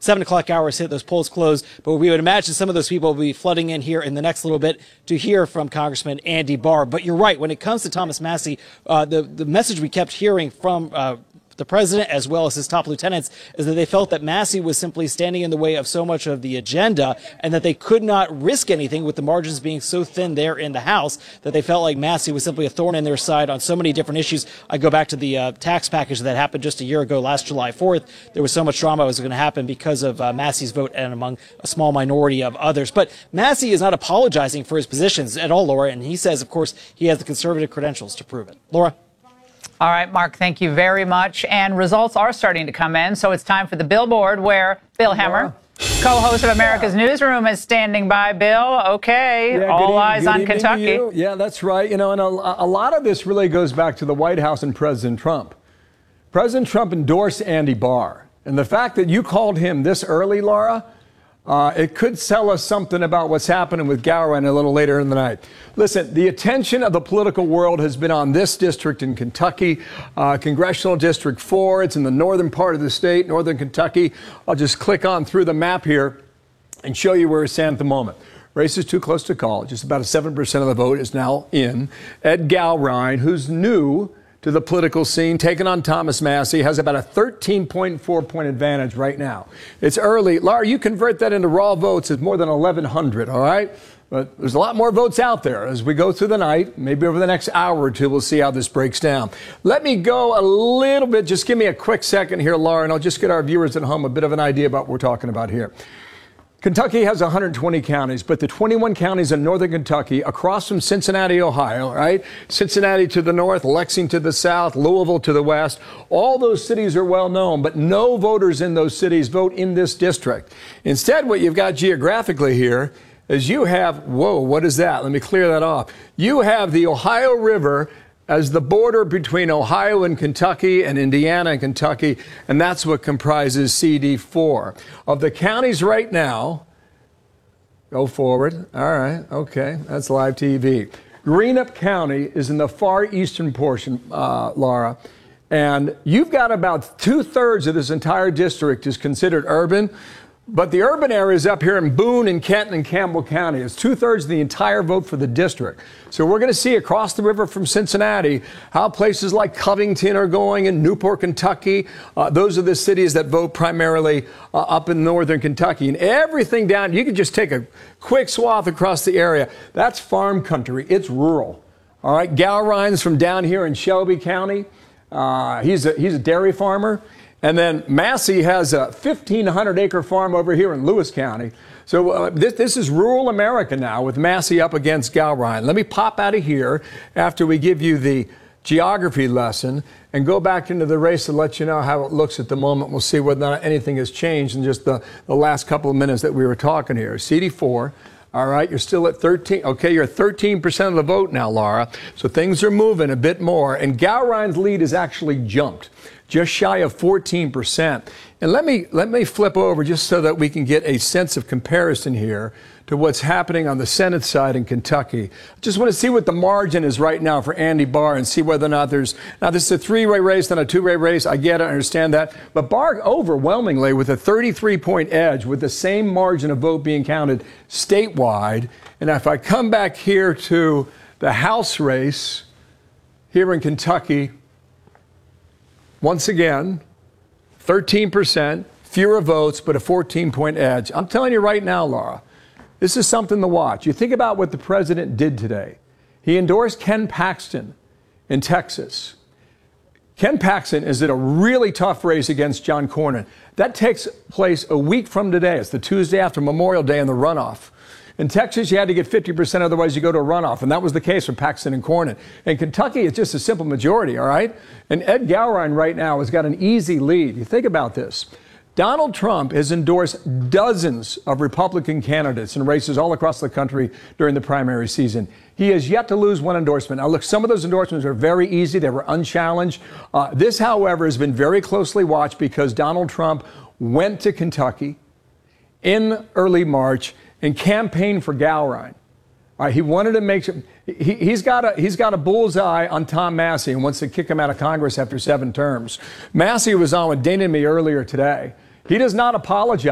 7 o'clock hour has hit, those polls close. But we would imagine some of those people will be flooding in here in the next little bit to hear from Congressman Andy Barr. But you're right. When it comes to Thomas Massie, the message we kept hearing from the president as well as his top lieutenants is that they felt that Massie was simply standing in the way of so much of the agenda and that they could not risk anything with the margins being so thin there in the House, that they felt like Massie was simply a thorn in their side on so many different issues. I go back to the tax package that happened just a year ago, last July 4th. There was so much drama that was going to happen because of Massie's vote and among a small minority of others. But Massie is not apologizing for his positions at all, Laura, and he says, of course, he has the conservative credentials to prove it. Laura? All right, Mark, thank you very much. And results are starting to come in, so it's time for the Billboard, where Bill Hemmer, co-host of America's Newsroom, is standing by. Bill, okay, all eyes on Kentucky. Yeah, that's right. You know, and a lot of this really goes back to the White House and President Trump. President Trump endorsed Andy Barr. And the fact that you called him this early, Laura, it could tell us something about what's happening with Gowron a little later in the night. Listen, the attention of the political world has been on this district in Kentucky, Congressional District 4. It's in the northern part of the state, northern Kentucky. I'll just click on through the map here and show you where it's at the moment. Race is too close to call. Just about 7% of the vote is now in. Ed Gowron, who's new to the political scene, taking on Thomas Massie, has about a 13.4 point advantage right now. It's early. Laura, you convert that into raw votes, it's more than 1,100, all right? But there's a lot more votes out there as we go through the night. Maybe over the next hour or two, we'll see how this breaks down. Let me go a little bit. Just give me a quick second here, Laura, and I'll just get our viewers at home a bit of an idea about what we're talking about here. Kentucky has 120 counties, but the 21 counties in northern Kentucky, across from Cincinnati, Ohio, right? Cincinnati to the north, Lexington to the south, Louisville to the west. All those cities are well known, but no voters in those cities vote in this district. Instead, what you've got geographically here is you have, whoa, what is that? Let me clear that off. You have the Ohio River as the border between Ohio and Kentucky and Indiana and Kentucky, and that's what comprises CD4. Of the counties right now, go forward. All right, okay, that's live TV. Greenup County is in the far eastern portion, Laura, and you've got about 2/3 of this entire district is considered urban. But the urban areas up here in Boone and Kenton and Campbell County is 2/3 of the entire vote for the district. So we're going to see across the river from Cincinnati how places like Covington are going and Newport, Kentucky. Those are the cities that vote primarily up in northern Kentucky. And everything down, you can just take a quick swath across the area. That's farm country. It's rural. All right, Gowron's from down here in Shelby County. He's a dairy farmer. And then Massie has a 1,500-acre farm over here in Lewis County. So this is rural America now with Massie up against Gowron. Let me pop out of here after we give you the geography lesson and go back into the race to let you know how it looks at the moment. We'll see whether or not anything has changed in just the last couple of minutes that we were talking here. CD4. All right, you're still at 13. Okay, you're at 13% of the vote now, Laura. So things are moving a bit more. And Gowron's lead has actually jumped, just shy of 14%. And let me flip over just so that we can get a sense of comparison here to what's happening on the Senate side in Kentucky. Just want to see what the margin is right now for Andy Barr and see whether or not this is a three-way race, not a two-way race. I get it, I understand that. But Barr overwhelmingly with a 33-point edge with the same margin of vote being counted statewide. And if I come back here to the House race here in Kentucky, once again, 13%, fewer votes, but a 14-point edge. I'm telling you right now, Laura, this is something to watch. You think about what the president did today. He endorsed Ken Paxton in Texas. Ken Paxton is in a really tough race against John Cornyn. That takes place a week from today. It's the Tuesday after Memorial Day in the runoff. In Texas, you had to get 50%, otherwise you go to a runoff, and that was the case for Paxton and Cornyn. In Kentucky, it's just a simple majority, all right? And Ed Gowron right now has got an easy lead. You think about this. Donald Trump has endorsed dozens of Republican candidates in races all across the country during the primary season. He has yet to lose one endorsement. Now, look, some of those endorsements are very easy. They were unchallenged. This, however, has been very closely watched because Donald Trump went to Kentucky in early March and campaigned for Gowron. He wanted to make sure he's got a bullseye on Tom Massie and wants to kick him out of Congress after 7 terms. Massie was on with Dana and me earlier today. He does not apologize.